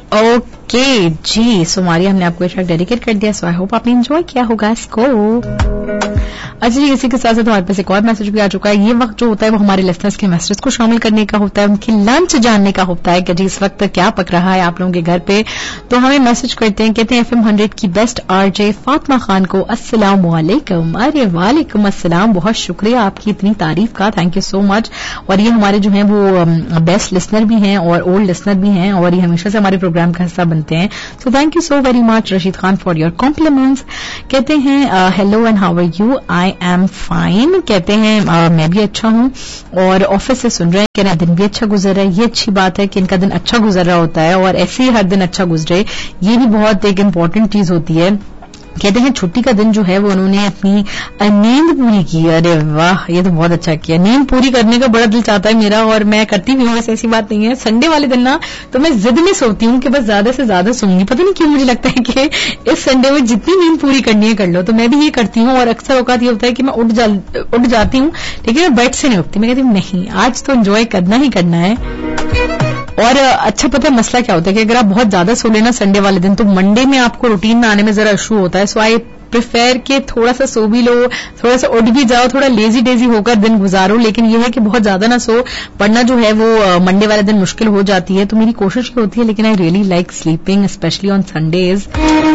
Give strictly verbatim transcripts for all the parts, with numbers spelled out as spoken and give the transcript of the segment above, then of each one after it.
Okay जी, सो मारिया हमने आपको track dedicate कर दिया, सो आई होप आपने एंजॉय किया होगा इसको। अच्छा जी, इसी के साथ साथ हमारे पास एक और मैसेज भी आ चुका है। ये वक्त जो होता है वो हमारे लिसनर्स के मैसेज को शामिल करने का होता है, उनकी लंच जानने का होता है कि जी इस वक्त क्या पक रहा है आप लोगों के घर पे। तो हमें मैसेज करते हैं, कहते हैं एफ एम हंड्रेड की बेस्ट आरजे फातिमा खान को अस्सलाम वालेकुम। अरे वालेकुम अस्सलाम, बहुत शुक्रिया आपकी इतनी तारीफ का, थैंक यू सो मच। और ये हमारे जो हैं वो बेस्ट लिसनर भी हैं और ओल्ड लिसनर भी हैं और ये हमेशा से हमारे प्रोग्राम का हिस्सा बनते हैं, so thank you so very much Rashid Khan for your compliments. कहते हैं hello and how are you, I am fine. कहते हैं uh, मैं भी अच्छा हूं और ऑफिस से सुन रहे हैं, कहना दिन भी अच्छा गुजर रहा है। ये अच्छी बात है कि इनका दिन अच्छा गुजर रहा होता है और ऐसे ही हर दिन अच्छा गुजरे, ये भी बहुत एक इम्पॉर्टेंट चीज होती है। कहते हैं छुट्टी का दिन जो है वो उन्होंने अपनी नींद पूरी की। अरे वाह, ये तो बहुत अच्छा किया। नींद पूरी करने का बड़ा दिल चाहता है मेरा और मैं करती भी हूँ, वैसे ऐसी बात नहीं है। संडे वाले दिन ना तो मैं जिद में सोती हूँ कि बस ज्यादा से ज्यादा सोऊंगी। पता नहीं क्यों मुझे लगता है कि इस संडे में जितनी नींद पूरी करनी है कर लो, तो मैं भी ये करती हूँ। और अक्सर औकात ये होता है कि मैं उठ जा उठ जाती हूँ, लेकिन मैं बेड से नहीं उठती। मैं कहती हूँ नहीं, आज तो एंजॉय करना ही करना है। और अच्छा पता है मसला क्या होता है कि अगर आप बहुत ज्यादा सो लेना संडे वाले दिन, तो मंडे में आपको रूटीन में आने में जरा इशू होता है। सो आई प्रिफेयर कि थोड़ा सा सो भी लो, थोड़ा सा उठ भी जाओ, थोड़ा लेजी डेजी होकर दिन गुजारो, लेकिन यह है कि बहुत ज्यादा ना सो, वरना जो है वो मंडे वाले दिन मुश्किल हो जाती है। तो मेरी कोशिश ये होती है, लेकिन I really like sleeping specially on Sundays.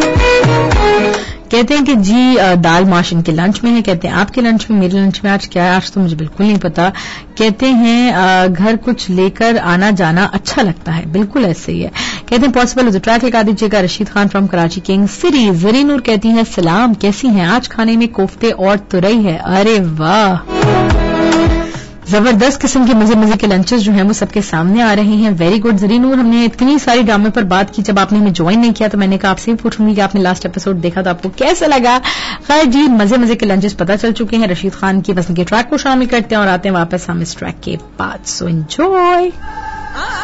कहते हैं कि जी दाल माश इनके लंच में है। कहते हैं आपके लंच में, मेरे लंच में आज क्या है, आज तो मुझे बिल्कुल नहीं पता। कहते हैं घर कुछ लेकर आना जाना अच्छा लगता है, बिल्कुल ऐसे ही है। कहते हैं पॉसिबल हो तो ट्रैक लगा दीजिएगा। Rashid Khan from Karachi king city. जरी नूर कहती हैं सलाम, कैसी हैं? आज खाने में कोफ्ते और तुरई है। अरे वाह, जबरदस्त किस्म के मजे मजे के लंचेस जो हैं वो सबके सामने आ रहे हैं। वेरी गुड जरी नूर। हमने इतनी सारी ड्रामे पर बात की, जब आपने हमें ज्वाइन नहीं किया तो मैंने कहा आपसे भी पूछूंगी कि आपने लास्ट एपिसोड देखा तो आपको कैसा लगा। खैर जी, मजे मजे के लंचेस पता चल चुके हैं। रशीद खान की पसंद के ट्रैक को शामिल करते हैं और आते हैं वापस हम इस ट्रैक के बाद। So enjoy.